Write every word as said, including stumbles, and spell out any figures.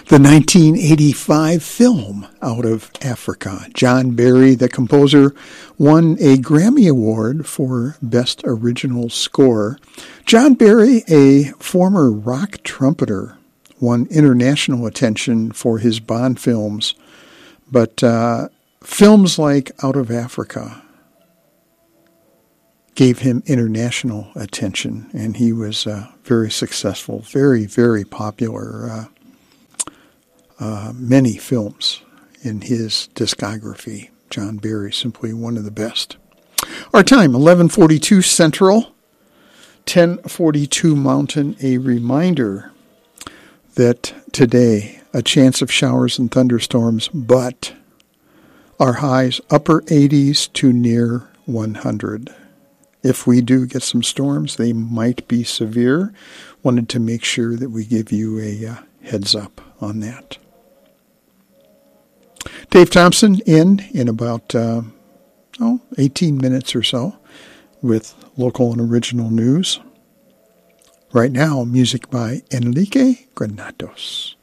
The nineteen eighty-five film Out of Africa. John Barry, the composer, won a Grammy Award for Best Original Score. John Barry, a former rock trumpeter, won international attention for his Bond films. But uh, films like Out of Africa gave him international attention, and he was uh, very successful, very, very popular. Uh, uh, many films in his discography. John Barry, simply one of the best. Our time, eleven forty-two Central, ten forty-two Mountain. A reminder that today, a chance of showers and thunderstorms, but our highs upper eighties to near one hundred. If we do get some storms, they might be severe. Wanted to make sure that we give you a uh, heads up on that. Dave Thompson in in about uh, oh, eighteen minutes or so with local and original news. Right now, music by Enrique Granados.